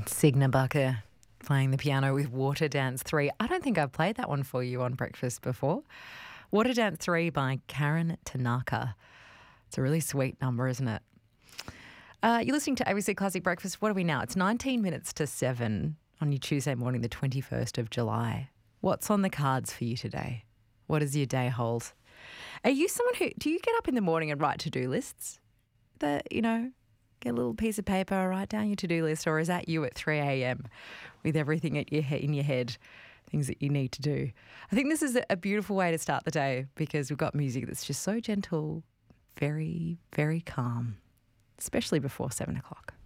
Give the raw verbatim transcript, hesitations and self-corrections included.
Signa Bucker playing the piano with Water Dance three. I don't think I've played that one for you on breakfast before. Water Dance three by Karen Tanaka. It's a really sweet number, isn't it? Uh, you're listening to A B C Classic Breakfast. What are we now? It's nineteen minutes to seven on your Tuesday morning, the twenty-first of July. What's on the cards for you today? What does your day hold? Are you someone who, do you get up in the morning and write to-do lists? That, you know, get a little piece of paper, write down your to-do list, or is that you at three a.m. with everything at your he- in your head, things that you need to do? I think this is a beautiful way to start the day because we've got music that's just so gentle, very, very calm, especially before seven o'clock.